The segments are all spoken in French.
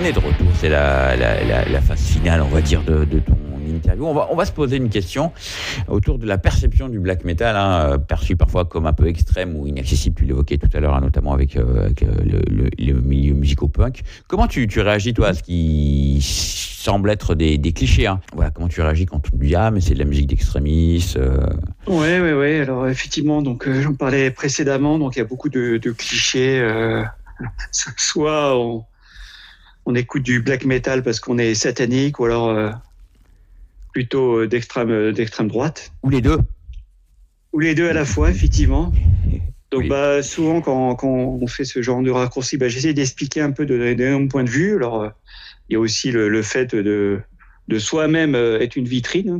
On est de retour, c'est la phase finale, on va dire, de ton interview. On va se poser une question autour de la perception du black metal, perçu parfois comme un peu extrême ou inaccessible. Tu l'évoquais tout à l'heure, notamment avec le milieu musico-punk. Comment tu réagis, toi, à ce qui semble être des clichés, Voilà, comment tu réagis quand on te dit mais c'est de la musique d'extrémistes Ouais. Alors effectivement, donc j'en parlais précédemment, donc il y a beaucoup de clichés. Soit on écoute du black metal parce qu'on est satanique, ou alors plutôt d'extrême droite. Ou les deux. Ou les deux à la fois, effectivement. Donc souvent quand on fait ce genre de raccourci, j'essaie d'expliquer un peu de mon point de vue. Alors il y a aussi le fait de soi-même être une vitrine.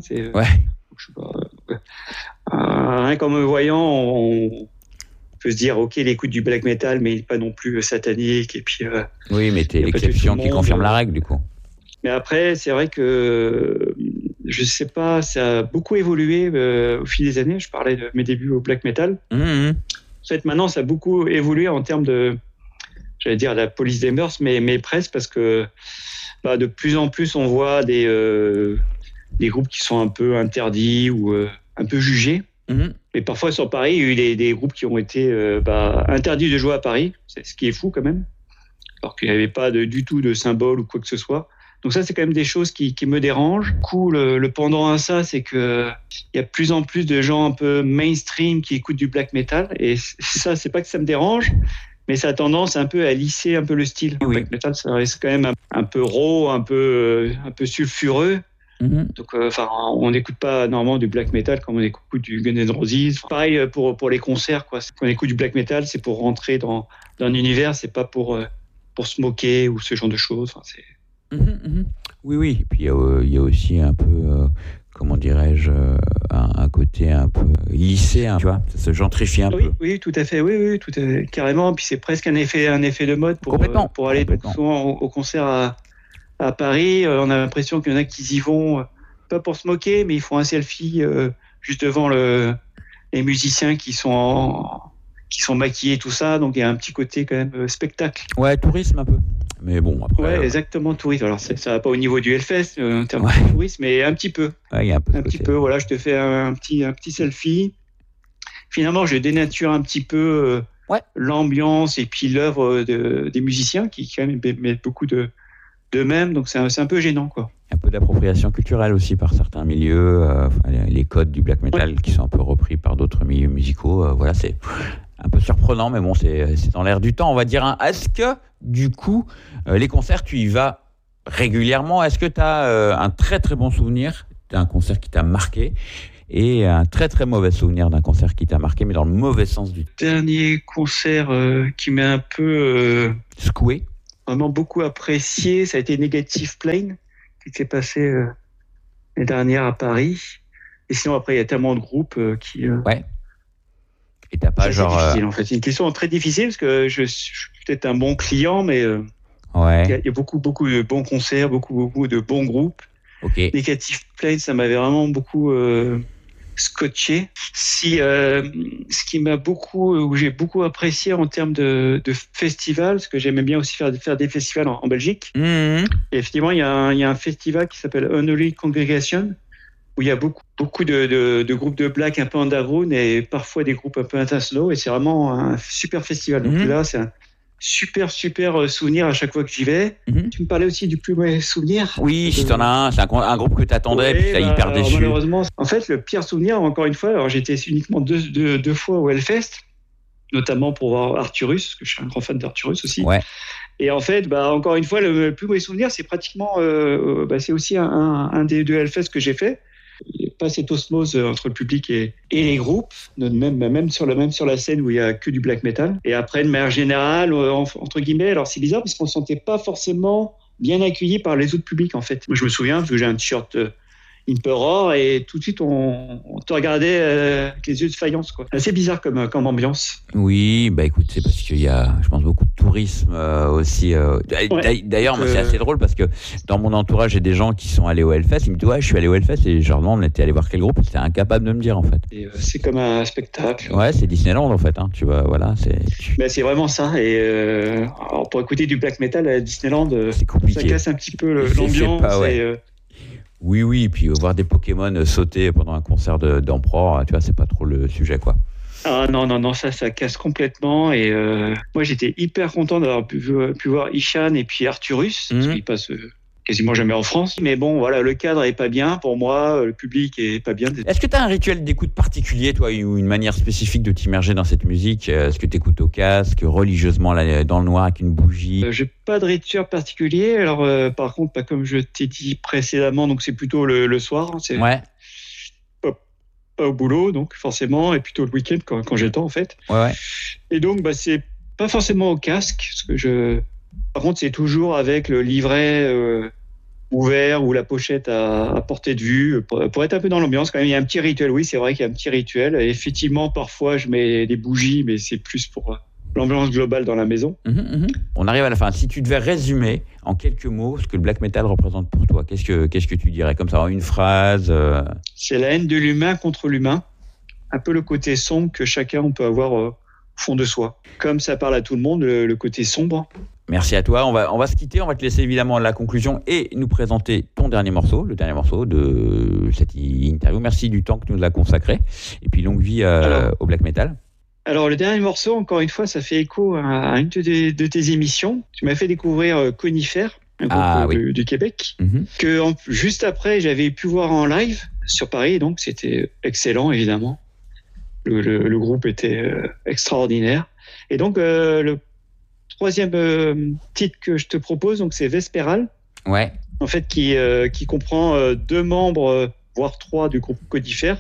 Rien qu'en me voyant, on peut se dire ok, il écoute du black metal, mais il n'est pas non plus satanique. Et puis oui, mais t'es l'exception qui confirme la règle, du coup. Mais après, c'est vrai que je sais pas, ça a beaucoup évolué au fil des années. Je parlais de mes débuts au black metal. En fait, maintenant, ça a beaucoup évolué en termes de, j'allais dire, la police des mœurs, mais presque, parce que de plus en plus, on voit des groupes qui sont un peu interdits ou un peu jugés. Et parfois, sur Paris, il y a eu des groupes qui ont été interdits de jouer à Paris, ce qui est fou quand même, alors qu'il n'y avait pas du tout de symbole ou quoi que ce soit. Donc ça, c'est quand même des choses qui me dérangent. Du coup, le pendant à ça, c'est que il y a de plus en plus de gens un peu mainstream qui écoutent du black metal. Et ça, c'est pas que ça me dérange, mais ça a tendance un peu à lisser un peu le style. Le black metal, ça reste quand même un peu raw, un peu sulfureux. Donc, on n'écoute pas normalement du black metal comme on écoute du Guns N' Roses. Pareil pour les concerts, quoi. Quand on écoute du black metal, c'est pour rentrer dans un univers, c'est pas pour se moquer ou ce genre de choses. Enfin, c'est... Oui. Et puis il y a aussi un peu, comment dirais-je, un côté un peu lissé, tu vois, ça se gentrifie un peu. Oui, tout à fait, oui, tout à fait, carrément. Puis c'est presque un effet de mode pour aller souvent au concert à Paris. On a l'impression qu'il y en a qui y vont pas pour se moquer, mais ils font un selfie juste devant les musiciens qui sont maquillés, tout ça. Donc il y a un petit côté quand même spectacle. Ouais, tourisme un peu. Mais bon, après. Ouais, exactement, tourisme. Alors ça va pas au niveau du Hellfest en termes de tourisme, mais un petit peu. Ouais, il y a un peu. Voilà, je te fais un petit selfie. Finalement, je dénature un petit peu l'ambiance et puis l'œuvre des musiciens qui quand même mettent beaucoup d'eux-mêmes, donc c'est un peu gênant, quoi. Un peu d'appropriation culturelle aussi par certains milieux, les codes du black metal qui sont un peu repris par d'autres milieux musicaux. Voilà, c'est un peu surprenant, mais bon, c'est dans l'air du temps, on va dire. Est-ce que, du coup, les concerts, tu y vas régulièrement? Est-ce que tu as un très très bon souvenir d'un concert qui t'a marqué et un très très mauvais souvenir d'un concert qui t'a marqué, mais dans le mauvais sens du terme? Dernier concert qui m'a un peu secoué, vraiment beaucoup apprécié, ça a été Negative Plane, qui s'est passé l'année dernière à Paris. Et sinon, après, il y a tellement de groupes qui... Ouais. Et t'as pas genre... difficile, en fait. C'est une question très difficile, parce que je suis peut-être un bon client, mais il y a beaucoup de bons concerts, beaucoup de bons groupes. Okay. Negative Plane, ça m'avait vraiment beaucoup scotché. Ce qui m'a où j'ai beaucoup apprécié en termes de festival, parce que j'aimais bien aussi faire des festivals en Belgique. Et effectivement, il y a un festival qui s'appelle Unholy Congregation, où il y a beaucoup de groupes de black un peu underground et parfois des groupes un peu internationaux, et c'est vraiment un super festival. Donc là, c'est un super souvenir à chaque fois que j'y vais. Tu me parlais aussi du plus mauvais souvenir. Oui, si t'en as un, c'est un groupe que t'attendais, puis t'as hyper déçu. Malheureusement, en fait, le pire souvenir, encore une fois, alors j'étais uniquement deux fois au Hellfest, notamment pour voir Arturus, parce que je suis un grand fan d'Arturus aussi. Ouais. Et en fait, encore une fois, le plus mauvais souvenir, c'est pratiquement, c'est aussi un des deux Hellfest que j'ai fait. Il n'y a pas cette osmose entre le public et les groupes, même sur la scène où il n'y a que du black metal. Et après, de manière générale, entre guillemets, alors c'est bizarre parce qu'on ne se sentait pas forcément bien accueilli par les autres publics, en fait. Moi, je me souviens, parce que j'ai un t-shirt Imperor, et tout de suite on te regardait avec les yeux de faïence, quoi. Assez bizarre comme ambiance. Oui, bah écoute, c'est parce qu'il y a, je pense, beaucoup de tourisme aussi. Ouais. D'ailleurs, moi, Donc, c'est assez drôle parce que dans mon entourage, j'ai des gens qui sont allés au Hellfest. Ils me disent, ouais, je suis allé au Hellfest, et je leur demande, on était allé voir quel groupe? Ils étaient incapables de me dire, en fait. c'est comme un spectacle. Ouais, c'est Disneyland, en fait. Hein. Tu vois, voilà, C'est vraiment ça. Et alors pour écouter du black metal à Disneyland, c'est compliqué. ça casse un petit peu C'est l'ambiance. pas, ouais. Oui, et puis voir des Pokémon sauter pendant un concert d'Emperor, tu vois, c'est pas trop le sujet, quoi. Ah non, ça casse complètement. Et moi, j'étais hyper content d'avoir pu voir Ishan et puis Arturus, parce qu'ils passent quasiment jamais en France. Mais bon, voilà, le cadre est pas bien pour moi, le public est pas bien. Est-ce que tu as un rituel d'écoute particulier, toi, ou une manière spécifique de t'immerger dans cette musique? Est-ce que tu écoutes au casque, religieusement, là, dans le noir, avec une bougie? J'ai pas de rituel particulier. Alors, par contre, pas comme je t'ai dit précédemment, donc c'est plutôt le soir. Hein, c'est Ouais. pas au boulot, donc forcément, et plutôt le week-end quand j'ai le temps, en fait. Ouais. Et donc, c'est pas forcément au casque, parce que par contre, c'est toujours avec le livret ouvert ou la pochette à portée de vue pour être un peu dans l'ambiance. Quand même, il y a un petit rituel. Oui, c'est vrai qu'il y a un petit rituel. Et effectivement, parfois, je mets des bougies, mais c'est plus pour l'ambiance globale dans la maison. On arrive à la fin. Si tu devais résumer en quelques mots ce que le black metal représente pour toi, qu'est-ce que tu dirais comme ça en une phrase? C'est la haine de l'humain contre l'humain. Un peu le côté sombre que chacun on peut avoir au fond de soi. Comme ça parle à tout le monde, le côté sombre. Merci à toi. On va se quitter. On va te laisser évidemment la conclusion et nous présenter ton dernier morceau, le dernier morceau de cette interview. Merci du temps que tu nous as consacré. Et puis longue vie au black metal. Alors, le dernier morceau, encore une fois, ça fait écho à une de tes émissions. Tu m'as fait découvrir Conifère, un groupe du Québec, que juste après, j'avais pu voir en live sur Paris. Donc, c'était excellent, évidemment. Le groupe était extraordinaire. Et donc, le troisième titre que je te propose, donc c'est Vespéral. Ouais. En fait, qui comprend 2 membres, voire 3 du groupe Conifère.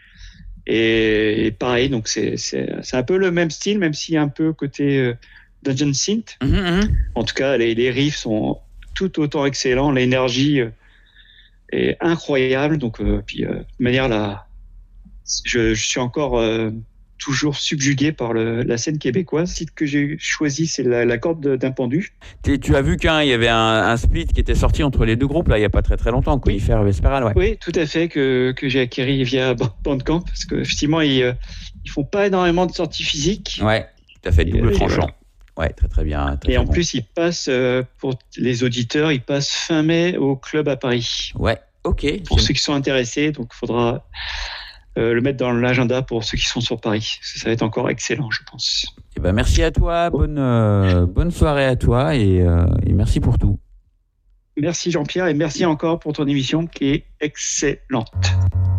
Et pareil, donc c'est un peu le même style, même s'il y a un peu côté Dungeon Synth. En tout cas, les riffs sont tout autant excellents, l'énergie est incroyable. Donc, puis de manière là, je suis encore toujours subjugué par la scène québécoise. Le titre que j'ai choisi, c'est la corde d'un pendu. Tu as vu qu'il y avait un split qui était sorti entre les deux groupes là, il n'y a pas très longtemps, Conifère et Vespéral, ouais. Oui, tout à fait, que j'ai acquis via Bandcamp, parce qu'effectivement, ils font pas énormément de sorties physiques. Ouais, tout à fait, double tranchant. Ouais, très bien. Et en plus, ils passent, pour les auditeurs, ils passent fin mai au club à Paris. Ouais, ok. Pour ceux qui sont intéressés, donc il faudra le mettre dans l'agenda pour ceux qui sont sur Paris. Ça va être encore excellent, je pense. Eh ben, merci à toi, bonne soirée à toi et merci pour tout. Merci Jean-Pierre et merci encore pour ton émission qui est excellente.